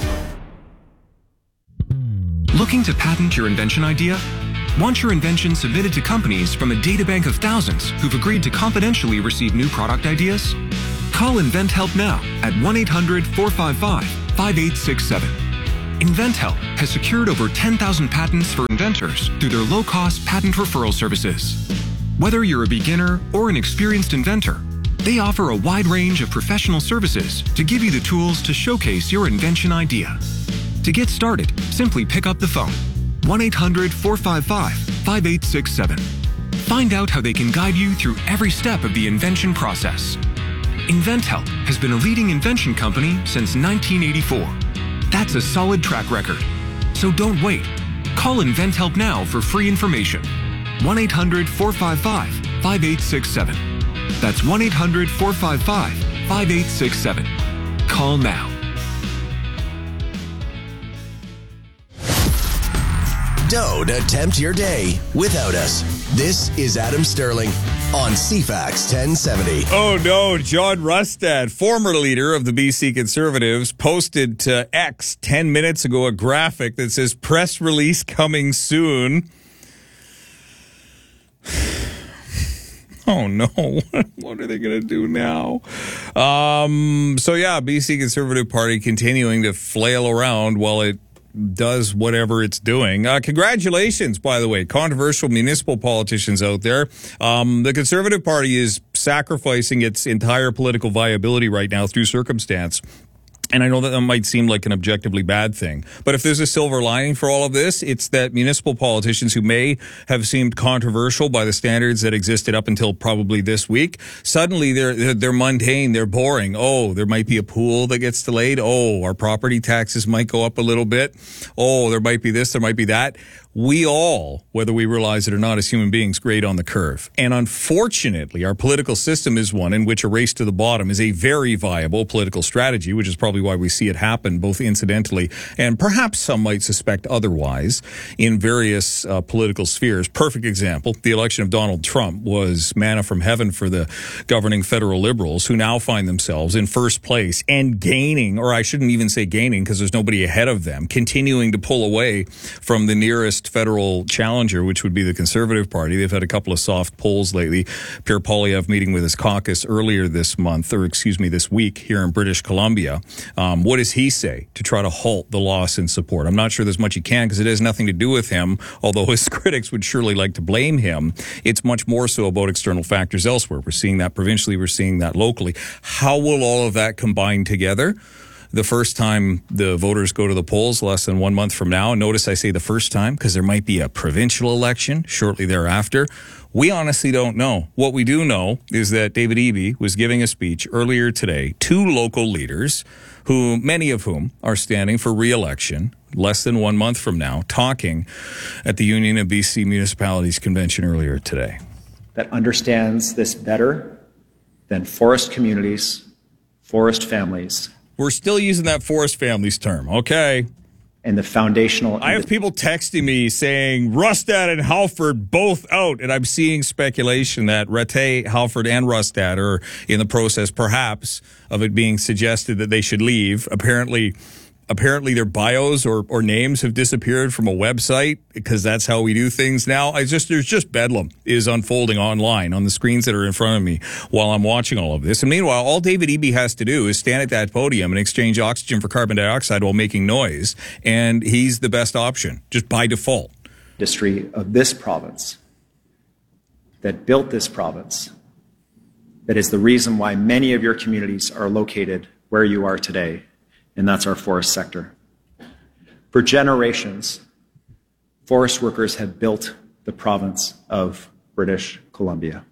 Speaker 14: Looking to patent your invention idea? Want your invention submitted to companies from a databank of thousands who've agreed to confidentially receive new product ideas? Call InventHelp now at one eight hundred, four five five, five eight six seven. InventHelp has secured over ten thousand patents for inventors through their low-cost patent referral services. Whether you're a beginner or an experienced inventor, they offer a wide range of professional services to give you the tools to showcase your invention idea. To get started, simply pick up the phone, one eight hundred, four five five, five eight six seven. Find out how they can guide you through every step of the invention process. InventHelp has been a leading invention company since nineteen eighty-four. That's a solid track record. So don't wait. Call InventHelp now for free information. one eight hundred, four five five, five eight six seven. That's one eight hundred, four five five, five eight six seven. Call now.
Speaker 3: Don't attempt your day without us. This is Adam Sterling on C FAX ten seventy.
Speaker 6: Oh no, John Rustad, former leader of the B C Conservatives, posted to X ten minutes ago a graphic that says press release coming soon. Oh no, what are they going to do now? Um, so yeah, B C Conservative Party continuing to flail around while it does whatever it's doing. Uh, congratulations, by the way, controversial municipal politicians out there. Um, the Conservative Party is sacrificing its entire political viability right now through circumstance. And I know that that might seem like an objectively bad thing, but if there's a silver lining for all of this, it's that municipal politicians who may have seemed controversial by the standards that existed up until probably this week, suddenly they're they're mundane, they're boring. Oh, there might be a pool that gets delayed. Oh, our property taxes might go up a little bit. Oh, there might be this, there might be that. We all, whether we realize it or not as human beings, grade on the curve. And unfortunately, our political system is one in which a race to the bottom is a very viable political strategy, which is probably why we see it happen both incidentally and perhaps some might suspect otherwise in various uh, political spheres. Perfect example, the election of Donald Trump was manna from heaven for the governing federal liberals who now find themselves in first place and gaining, or I shouldn't even say gaining because there's nobody ahead of them, continuing to pull away from the nearest federal challenger, which would be the Conservative Party. They've had a couple of soft polls lately. Pierre Poilievre meeting with his caucus earlier this month, or excuse me, this week here in British Columbia. Um, what does he say to try to halt the loss in support? I'm not sure there's much he can because it has nothing to do with him, although his critics would surely like to blame him. It's much more so about external factors elsewhere. We're seeing that provincially, we're seeing that locally. How will all of that combine together? The first time the voters go to the polls less than one month from now, notice I say the first time because there might be a provincial election shortly thereafter. We honestly don't know. What we do know is that David Eby was giving a speech earlier today to local leaders, who many of whom are standing for re-election less than one month from now, talking at the Union of B C Municipalities Convention earlier today.
Speaker 9: That understands this better than forest communities, forest families.
Speaker 6: We're still using that forest families term, okay?
Speaker 9: And the foundational...
Speaker 6: I have people texting me saying Rustad and Halford both out, and I'm seeing speculation that Rattay, Halford, and Rustad are in the process, perhaps, of it being suggested that they should leave. Apparently... Apparently their bios or, or names have disappeared from a website because that's how we do things now. I just there's just bedlam is unfolding online on the screens that are in front of me while I'm watching all of this. And meanwhile, all David Eby has to do is stand at that podium and exchange oxygen for carbon dioxide while making noise, and he's the best option, just by default.
Speaker 9: Industry of this province that built this province, that is the reason why many of your communities are located where you are today. And that's our forest sector. For generations, forest workers have built the province of British Columbia.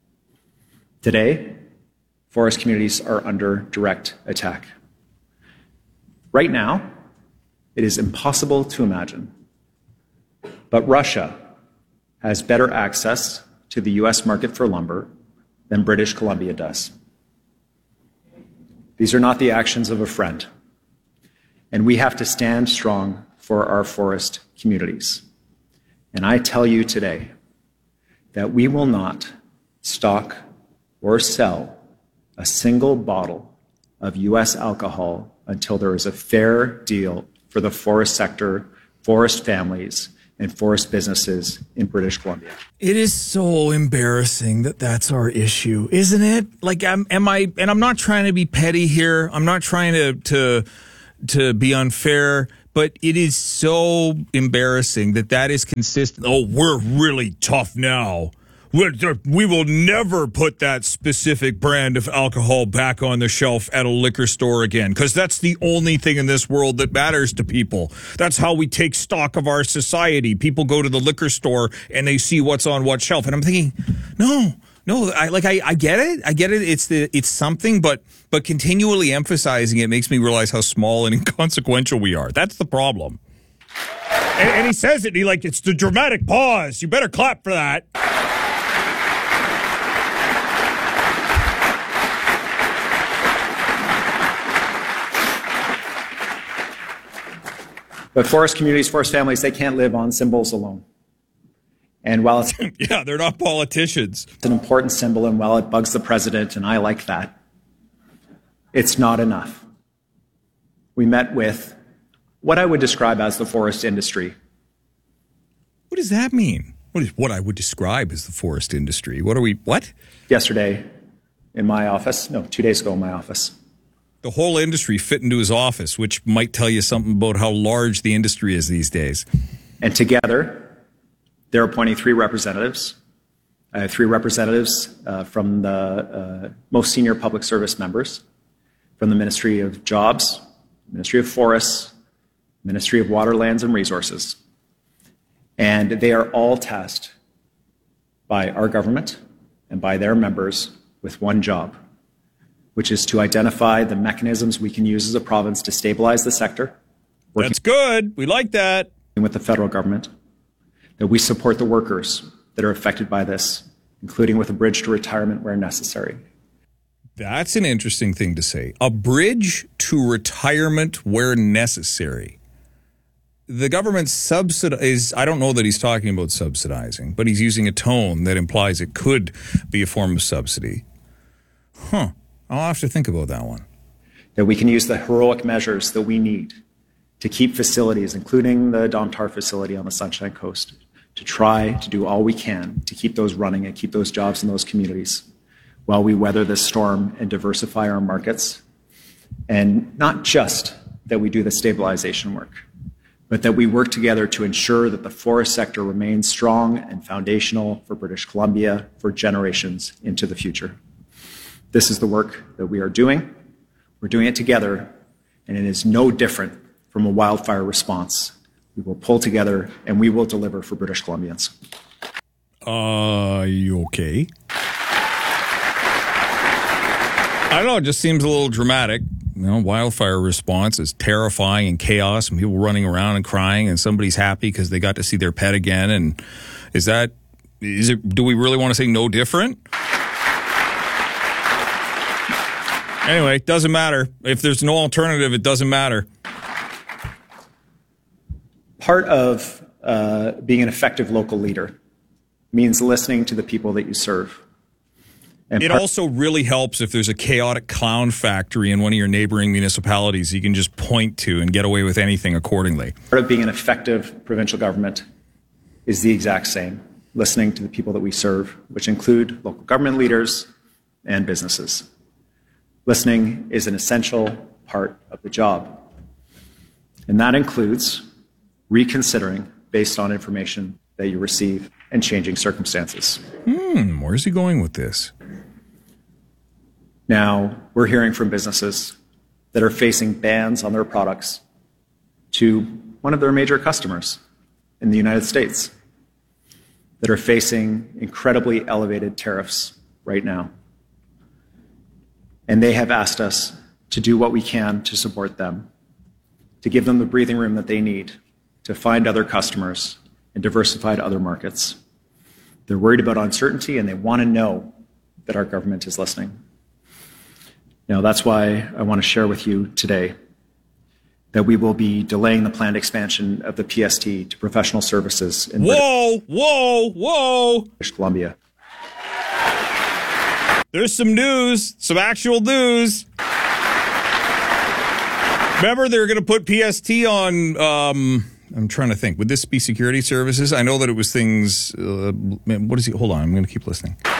Speaker 9: Today, forest communities are under direct attack. Right now, it is impossible to imagine, but Russia has better access to the U S market for lumber than British Columbia does. These are not the actions of a friend. And we have to stand strong for our forest communities. And I tell you today that we will not stock or sell a single bottle of U S alcohol until there is a fair deal for the forest sector, forest families, and forest businesses in British Columbia.
Speaker 6: It is so embarrassing that that's our issue, isn't it? Like, am, am I, and I'm not trying to be petty here. I'm not trying to, to, to be unfair, but it is so embarrassing that that is consistent. Oh, we're really tough now. We will never put that specific brand of alcohol back on the shelf at a liquor store again, because that's the only thing in this world that matters to people. That's how we take stock of our society. People go to the liquor store and they see what's on what shelf. And I'm thinking, no, no, I like I, I get it. I get it. It's the it's something, but but continually emphasizing it makes me realize how small and inconsequential we are. That's the problem. And, and he says it, he like, it's the dramatic pause. You better clap for that.
Speaker 9: But forest communities, forest families, they can't live on symbols alone. And while it's
Speaker 6: yeah, they're not politicians.
Speaker 9: It's an important symbol, and while it bugs the president, and I like that, it's not enough. We met with what I would describe as the forest industry.
Speaker 6: What does that mean? What is what I would describe as the forest industry? What are we, what?
Speaker 9: Yesterday in my office, no, two days ago in my office.
Speaker 6: The whole industry fit into his office, which might tell you something about how large the industry is these days.
Speaker 9: And together, they're appointing three representatives. I have three representatives uh, from the uh, most senior public service members, from the Ministry of Jobs, Ministry of Forests, Ministry of Water, Lands and Resources. And they are all tasked by our government and by their members with one job, which is to identify the mechanisms we can use as a province to stabilize the sector.
Speaker 6: That's good. We like that.
Speaker 9: With the federal government, that we support the workers that are affected by this, including with a bridge to retirement where necessary.
Speaker 6: That's an interesting thing to say. A bridge to retirement where necessary. The government subsidize, I don't know that he's talking about subsidizing, but he's using a tone that implies it could be a form of subsidy. Huh. I'll have to think about that one.
Speaker 9: That we can use the heroic measures that we need to keep facilities, including the Domtar facility on the Sunshine Coast, to try to do all we can to keep those running and keep those jobs in those communities while we weather this storm and diversify our markets. And not just that we do the stabilization work, but that we work together to ensure that the forest sector remains strong and foundational for British Columbia for generations into the future. This is the work that we are doing. We're doing it together, and it is no different from a wildfire response. We will pull together, and we will deliver for British Columbians.
Speaker 6: Uh, you okay? I don't know, it just seems a little dramatic. You know, wildfire response is terrifying and chaos and people running around and crying and somebody's happy because they got to see their pet again. And is that, is it, do we really want to say no different? Anyway, it doesn't matter. If there's no alternative, it doesn't matter.
Speaker 9: Part of uh, being an effective local leader means listening to the people that you serve. And
Speaker 6: it also really helps if there's a chaotic clown factory in one of your neighboring municipalities you can just point to and get away with anything accordingly.
Speaker 9: Part of being an effective provincial government is the exact same, listening to the people that we serve, which include local government leaders and businesses. Listening is an essential part of the job. And that includes reconsidering based on information that you receive and changing circumstances.
Speaker 6: Hmm, where's he going with this?
Speaker 9: Now, we're hearing from businesses that are facing bans on their products to one of their major customers in the United States that are facing incredibly elevated tariffs right now. And they have asked us to do what we can to support them, to give them the breathing room that they need to find other customers and diversify to other markets. They're worried about uncertainty and they want to know that our government is listening. Now, that's why I want to share with you today that we will be delaying the planned expansion of the P S T to professional services in
Speaker 6: Whoa, whoa, whoa.
Speaker 9: British Columbia.
Speaker 6: There's some news, some actual news. Remember, they were going to put P S T on, um, I'm trying to think, would this be security services? I know that it was things, uh, what is it? Hold on, I'm going to keep listening.